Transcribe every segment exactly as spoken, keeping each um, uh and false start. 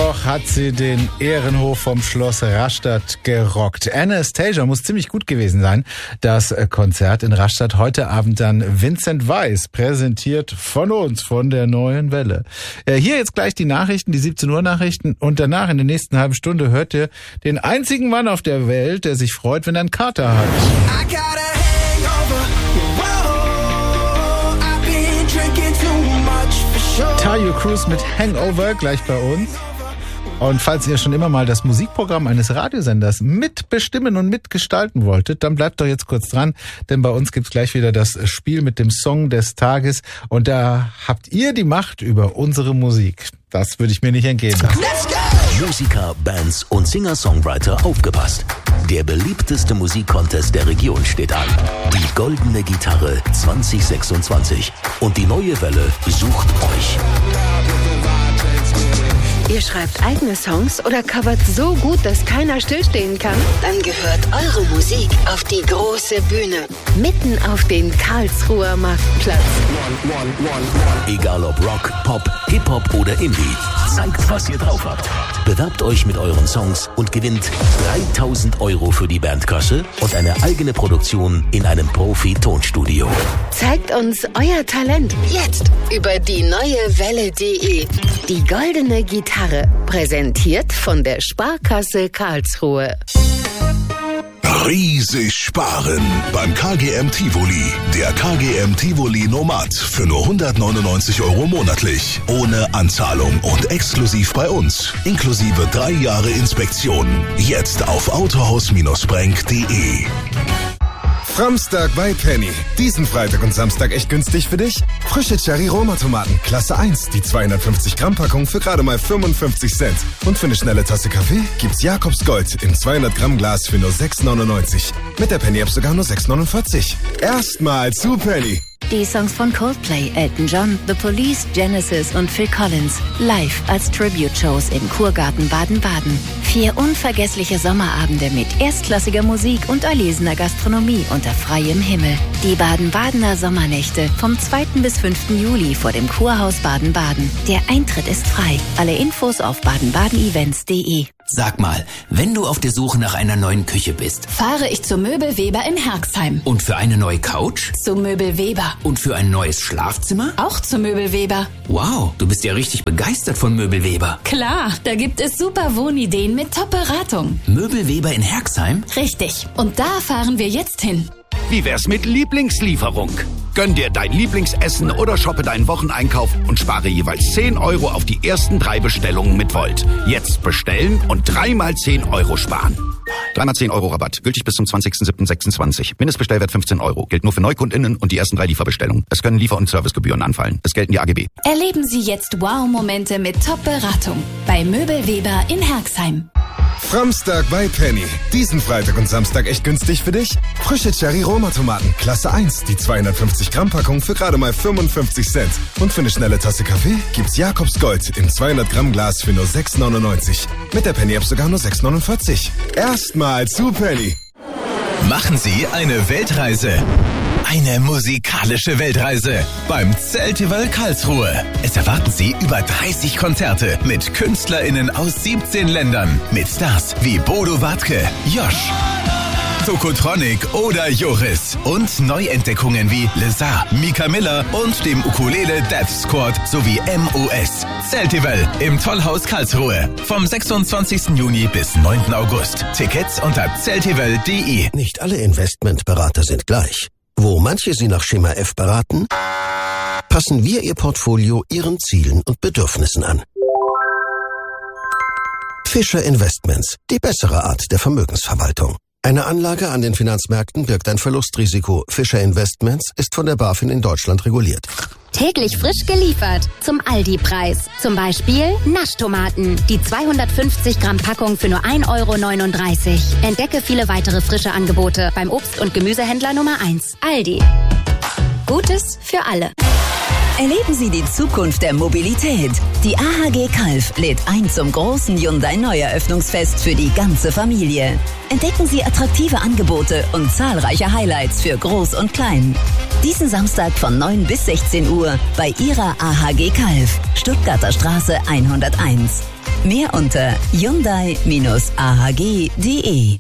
Mittwoch hat sie den Ehrenhof vom Schloss Rastatt gerockt. Anastasia muss ziemlich gut gewesen sein. Das Konzert in Rastatt. Heute Abend dann Vincent Weiss, präsentiert von uns, von der Neuen Welle. Hier jetzt gleich die Nachrichten, die siebzehn Uhr Nachrichten. Und danach in der nächsten halben Stunde hört ihr den einzigen Mann auf der Welt, der sich freut, wenn er einen Kater hat. Tayo Cruz mit Hangover gleich bei uns. Und falls ihr schon immer mal das Musikprogramm eines Radiosenders mitbestimmen und mitgestalten wolltet, dann bleibt doch jetzt kurz dran, denn bei uns gibt's gleich wieder das Spiel mit dem Song des Tages und da habt ihr die Macht über unsere Musik. Das würde ich mir nicht entgehen lassen. Musiker, Bands und Singer-Songwriter, aufgepasst. Der beliebteste Musikcontest der Region steht an. Die Goldene Gitarre zwanzig sechsundzwanzig. Und die Neue Welle sucht euch. Ihr schreibt eigene Songs oder covert so gut, dass keiner stillstehen kann? Dann gehört eure Musik auf die große Bühne. Mitten auf den Karlsruher Marktplatz. Egal ob Rock, Pop, Hip-Hop oder Indie. Zeigt, was ihr drauf habt. Bewerbt euch mit euren Songs und gewinnt dreitausend Euro für die Bandkasse und eine eigene Produktion in einem Profi-Tonstudio. Zeigt uns euer Talent jetzt über die neue welle punkt de. Die Goldene Gitarre, präsentiert von der Sparkasse Karlsruhe. Riesig sparen beim K G M Tivoli. Der K G M Tivoli Nomad für nur hundertneunundneunzig Euro monatlich. Ohne Anzahlung und exklusiv bei uns. Inklusive drei Jahre Inspektion. Jetzt auf autohaus Bindestrich brenk punkt de. Framstag bei Penny. Diesen Freitag und Samstag echt günstig für dich? Frische Cherry-Roma-Tomaten, Klasse eins, die zweihundertfünfzig Gramm Packung für gerade mal fünfundfünfzig Cent. Und für eine schnelle Tasse Kaffee gibt's Jakobs Gold im zweihundert Gramm Glas für nur sechs neunundneunzig. Mit der Penny-App sogar nur sechs neunundvierzig. Erstmal zu Penny. Die Songs von Coldplay, Elton John, The Police, Genesis und Phil Collins live als Tribute-Shows im Kurgarten Baden-Baden. Vier unvergessliche Sommerabende mit erstklassiger Musik und erlesener Gastronomie unter freiem Himmel. Die Baden-Badener Sommernächte vom zweiten bis fünften Juli vor dem Kurhaus Baden-Baden. Der Eintritt ist frei. Alle Infos auf baden baden events punkt de. Sag mal, wenn du auf der Suche nach einer neuen Küche bist, fahre ich zu Möbel Weber in Herxheim. Und für eine neue Couch? Zu Möbel Weber. Und für ein neues Schlafzimmer? Auch zu Möbel Weber. Wow, du bist ja richtig begeistert von Möbel Weber. Klar, da gibt es super Wohnideen mit Top-Beratung. Möbel Weber in Herxheim? Richtig. Und da fahren wir jetzt hin. Wie wär's mit Lieblingslieferung? Gönn dir dein Lieblingsessen oder shoppe deinen Wocheneinkauf und spare jeweils zehn Euro auf die ersten drei Bestellungen mit Volt. Jetzt bestellen und dreimal zehn Euro sparen. Dreimal zehn Euro Rabatt. Gültig bis zum zwanzigsten siebten sechsundzwanzig. Mindestbestellwert fünfzehn Euro. Gilt nur für NeukundInnen und die ersten drei Lieferbestellungen. Es können Liefer- und Servicegebühren anfallen. Es gelten die A G B. Erleben Sie jetzt Wow-Momente mit Top-Beratung bei Möbel Weber in Herxheim. Framstag bei Penny. Diesen Freitag und Samstag echt günstig für dich? Frische Cherry-Roma-Tomaten, Klasse eins, die zweihundertfünfzig Gramm Packung für gerade mal fünfundfünfzig Cent. Und für eine schnelle Tasse Kaffee gibt's Jakobs Gold im zweihundert Gramm Glas für nur sechs neunundneunzig. Mit der Penny-App sogar nur sechs neunundvierzig. Erstmal zu Penny. Machen Sie eine Weltreise. Eine musikalische Weltreise beim Zeltival Karlsruhe. Es erwarten Sie über dreißig Konzerte mit KünstlerInnen aus siebzehn Ländern. Mit Stars wie Bodo Wartke, Josh, Tokotronic oder Joris. Und Neuentdeckungen wie Lezar, Mika Miller und dem Ukulele Death Squad sowie M O S. Zeltival im Tollhaus Karlsruhe. Vom sechsundzwanzigsten Juni bis neunten August. Tickets unter zeltival punkt de. Nicht alle Investmentberater sind gleich. Wo manche Sie nach Schema F beraten, passen wir Ihr Portfolio Ihren Zielen und Bedürfnissen an. Fischer Investments, die bessere Art der Vermögensverwaltung. Eine Anlage an den Finanzmärkten birgt ein Verlustrisiko. Fischer Investments ist von der BaFin in Deutschland reguliert. Täglich frisch geliefert zum Aldi-Preis. Zum Beispiel Naschtomaten. Die zweihundertfünfzig Gramm Packung für nur ein Euro neununddreißig. Entdecke viele weitere frische Angebote beim Obst- und Gemüsehändler Nummer eins. Aldi. Gutes für alle. Erleben Sie die Zukunft der Mobilität. Die A H G Calw lädt ein zum großen Hyundai Neueröffnungsfest für die ganze Familie. Entdecken Sie attraktive Angebote und zahlreiche Highlights für Groß und Klein. Diesen Samstag von neun bis sechzehn Uhr bei Ihrer A H G Calw, Stuttgarter Straße hunderteins. Mehr unter Hyundai A H G punkt de.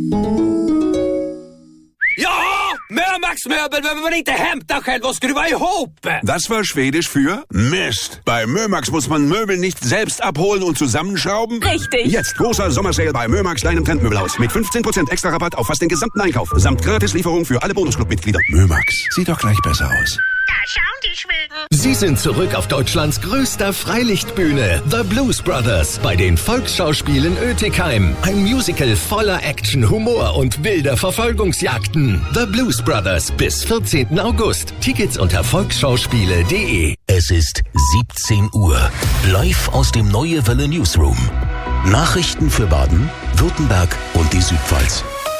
Ja, Mömax-Möbel behöver man inte hämta själv och skruva ihop. Das war Schwedisch für Mist. Bei Mömax muss man Möbel nicht selbst abholen und zusammenschrauben. Richtig. Jetzt großer Sommersale bei Mömax, deinem Trendmöbelhaus. Mit fünfzehn Prozent extra Rabatt auf fast den gesamten Einkauf. Samt Gratislieferung für alle Bonusclub-Mitglieder. Mömax, sieht doch gleich besser aus. Da schauen die Schweden. Sie sind zurück auf Deutschlands größter Freilichtbühne, The Blues Brothers, bei den Volksschauspielen Oetikheim. Ein Musical voller Action, Humor und wilder Verfolgungsjagden. The Blues Brothers bis vierzehnten August. Tickets unter volksschauspiele punkt de. Es ist siebzehn Uhr. Live aus dem Neue Welle Newsroom. Nachrichten für Baden, Württemberg und die Südpfalz.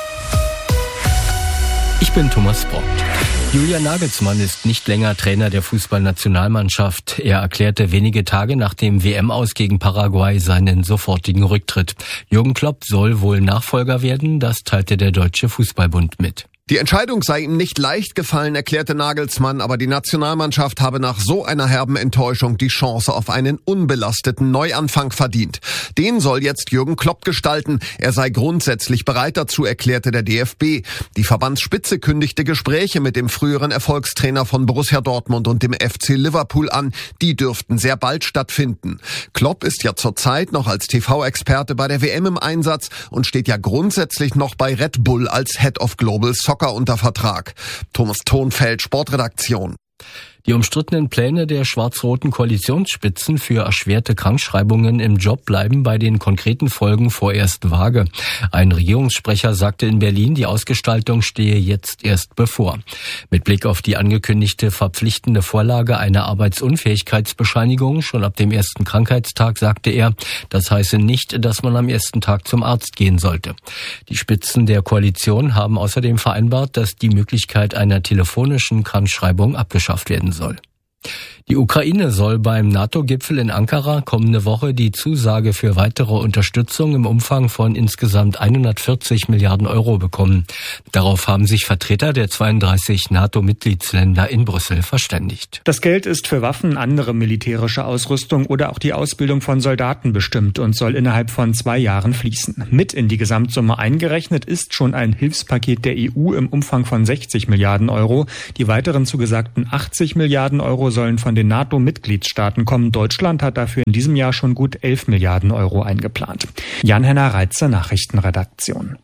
Ich bin Thomas Brock. Julian Nagelsmann ist nicht länger Trainer der Fußballnationalmannschaft. Er erklärte wenige Tage nach dem W M-Aus gegen Paraguay seinen sofortigen Rücktritt. Jürgen Klopp soll wohl Nachfolger werden, das teilte der Deutsche Fußballbund mit. Die Entscheidung sei ihm nicht leicht gefallen, erklärte Nagelsmann, aber die Nationalmannschaft habe nach so einer herben Enttäuschung die Chance auf einen unbelasteten Neuanfang verdient. Den soll jetzt Jürgen Klopp gestalten. Er sei grundsätzlich bereit dazu, erklärte der D F B. Die Verbandsspitze kündigte Gespräche mit dem früheren Erfolgstrainer von Borussia Dortmund und dem F C Liverpool an. Die dürften sehr bald stattfinden. Klopp ist ja zurzeit noch als T V-Experte bei der W M im Einsatz und steht ja grundsätzlich noch bei Red Bull als Head of Global Soccer unter Vertrag. Thomas Thonfeld, Sportredaktion. Die umstrittenen Pläne der schwarz-roten Koalitionsspitzen für erschwerte Krankschreibungen im Job bleiben bei den konkreten Folgen vorerst vage. Ein Regierungssprecher sagte in Berlin, die Ausgestaltung stehe jetzt erst bevor. Mit Blick auf die angekündigte verpflichtende Vorlage einer Arbeitsunfähigkeitsbescheinigung schon ab dem ersten Krankheitstag, sagte er, das heiße nicht, dass man am ersten Tag zum Arzt gehen sollte. Die Spitzen der Koalition haben außerdem vereinbart, dass die Möglichkeit einer telefonischen Krankschreibung abgeschafft werden soll. Die Ukraine soll beim NATO-Gipfel in Ankara kommende Woche die Zusage für weitere Unterstützung im Umfang von insgesamt hundertvierzig Milliarden Euro bekommen. Darauf haben sich Vertreter der zweiunddreißig NATO-Mitgliedsländer in Brüssel verständigt. Das Geld ist für Waffen, andere militärische Ausrüstung oder auch die Ausbildung von Soldaten bestimmt und soll innerhalb von zwei Jahren fließen. Mit in die Gesamtsumme eingerechnet ist schon ein Hilfspaket der E U im Umfang von sechzig Milliarden Euro. Die weiteren zugesagten achtzig Milliarden Euro sollen von den NATO-Mitgliedstaaten kommen. Deutschland hat dafür in diesem Jahr schon gut elf Milliarden Euro eingeplant. Jan-Henner Reitzer, Nachrichtenredaktion.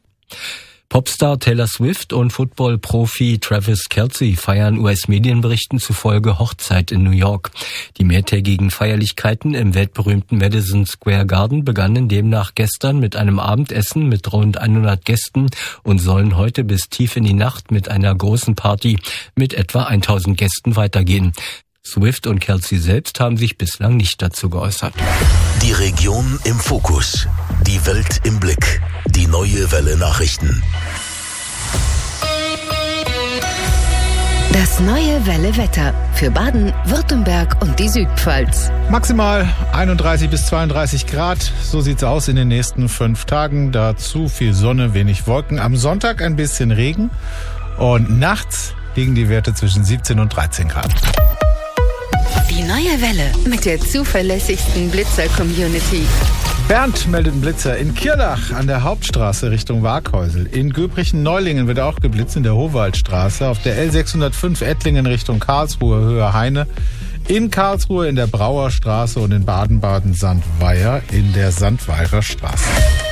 Popstar Taylor Swift und Football-Profi Travis Kelce feiern U S-Medienberichten zufolge Hochzeit in New York. Die mehrtägigen Feierlichkeiten im weltberühmten Madison Square Garden begannen demnach gestern mit einem Abendessen mit rund hundert Gästen und sollen heute bis tief in die Nacht mit einer großen Party mit etwa tausend Gästen weitergehen. Swift und Kelce selbst haben sich bislang nicht dazu geäußert. Die Region im Fokus, die Welt im Blick, die Neue Welle Nachrichten. Das Neue Welle Wetter für Baden, Württemberg und die Südpfalz. Maximal einunddreißig bis zweiunddreißig Grad, so sieht's aus in den nächsten fünf Tagen. Dazu viel Sonne, wenig Wolken. Am Sonntag ein bisschen Regen und nachts liegen die Werte zwischen siebzehn und dreizehn Grad. Die Neue Welle mit der zuverlässigsten Blitzer-Community. Bernd meldet einen Blitzer in Kirlach an der Hauptstraße Richtung Waaghäusel. In Göbrichen-Neulingen wird auch geblitzt in der Howaldstraße. Auf der L sechshundertfünf Ettlingen Richtung Karlsruhe, Höhe Heine. In Karlsruhe in der Brauerstraße und in Baden-Baden-Sandweier in der Sandweirer Straße.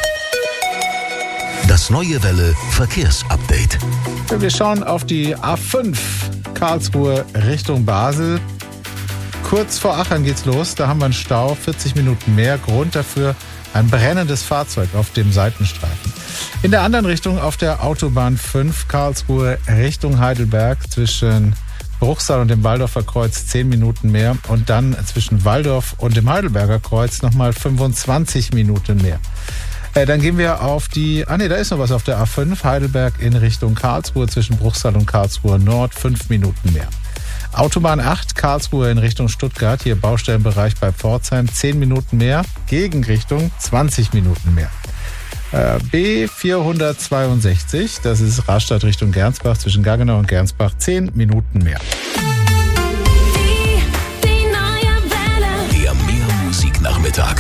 Das Neue Welle Verkehrsupdate. Wir schauen auf die A fünf Karlsruhe Richtung Basel. Kurz vor Achern geht's los, da haben wir einen Stau, vierzig Minuten mehr. Grund dafür ein brennendes Fahrzeug auf dem Seitenstreifen. In der anderen Richtung auf der Autobahn fünf Karlsruhe Richtung Heidelberg zwischen Bruchsal und dem Waldorfer Kreuz zehn Minuten mehr und dann zwischen Waldorf und dem Heidelberger Kreuz nochmal fünfundzwanzig Minuten mehr. Äh, dann gehen wir auf die, ah nee, da ist noch was auf der A fünf, Heidelberg in Richtung Karlsruhe zwischen Bruchsal und Karlsruhe Nord, fünf Minuten mehr. Autobahn acht, Karlsruhe in Richtung Stuttgart, hier Baustellenbereich bei Pforzheim, zehn Minuten mehr, Gegenrichtung zwanzig Minuten mehr. Äh, B vierhundertzweiundsechzig, das ist Rastatt Richtung Gernsbach, zwischen Gaggenau und Gernsbach, zehn Minuten mehr. Der Mehr Musik Nachmittag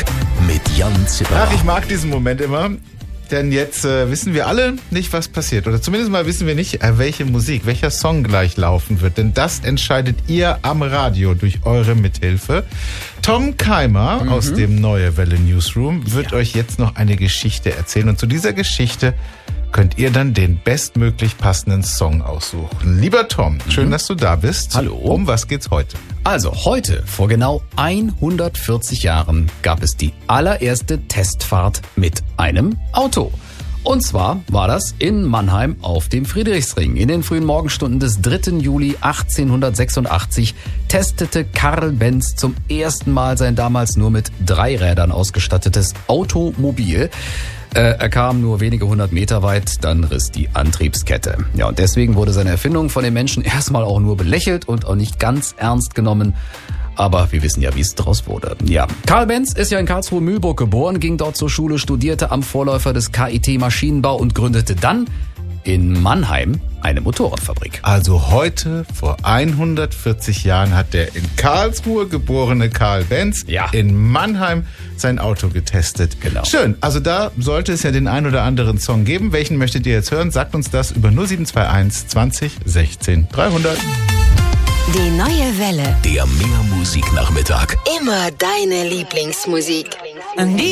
mit Jan Zipperer. Ach, ich mag diesen Moment immer. Denn jetzt äh, wissen wir alle nicht, was passiert. Oder zumindest mal wissen wir nicht, äh, welche Musik, welcher Song gleich laufen wird. Denn das entscheidet ihr am Radio durch eure Mithilfe. Tom Keimer mhm. aus dem Neue Welle Newsroom wird ja. euch jetzt noch eine Geschichte erzählen. Und zu dieser Geschichte könnt ihr dann den bestmöglich passenden Song aussuchen. Lieber Tom, schön, mhm. dass du da bist. Hallo. Um was geht's heute? Also heute, vor genau hundertvierzig Jahren, gab es die allererste Testfahrt mit einem Auto. Und zwar war das in Mannheim auf dem Friedrichsring. In den frühen Morgenstunden des dritten Juli achtzehnhundertsechsundachtzig testete Karl Benz zum ersten Mal sein damals nur mit drei Rädern ausgestattetes Automobil. Er kam nur wenige hundert Meter weit, dann riss die Antriebskette. Ja, und deswegen wurde seine Erfindung von den Menschen erstmal auch nur belächelt und auch nicht ganz ernst genommen. Aber wir wissen ja, wie es draus wurde. Ja, Karl Benz ist ja in Karlsruhe-Mühlburg geboren, ging dort zur Schule, studierte am Vorläufer des K I T Maschinenbau und gründete dann in Mannheim eine Motorradfabrik. Also heute, vor hundertvierzig Jahren, hat der in Karlsruhe geborene Karl Benz ja. in Mannheim sein Auto getestet. Genau. Schön, also da sollte es ja den ein oder anderen Song geben. Welchen möchtet ihr jetzt hören? Sagt uns das über null sieben zwei eins zwanzig sechzehn dreihundert. Die Neue Welle. Der Mehr-Musik-Nachmittag. Immer deine Lieblingsmusik.